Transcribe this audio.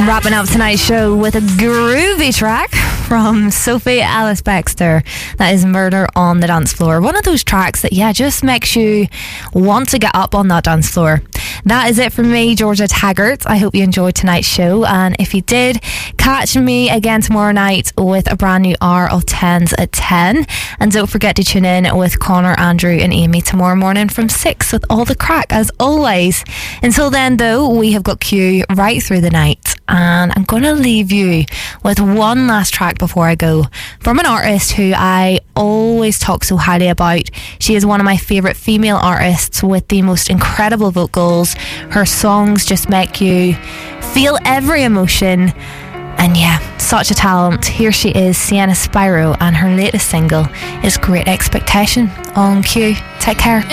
Wrapping up tonight's show with a groovy track from Sophie Ellis Bextor. That is Murder on the Dance Floor. One of those tracks that, just makes you want to get up on that dance floor. That is it from me, Georgia Taggart. I hope you enjoyed tonight's show, and if you did, catch me again tomorrow night with a brand new hour of 10s at 10. And don't forget to tune in with Connor, Andrew and Amy tomorrow morning from 6 with all the crack as always. Until then though, we have got Q right through the night, and I'm going to leave you with one last track before I go, from an artist who I always talk so highly about. She is one of my favourite female artists with the most incredible vocals. Her songs just make you feel every emotion, and such a talent. Here she is, Sienna Spyro, and her latest single is Great Expectation on Q. Take care.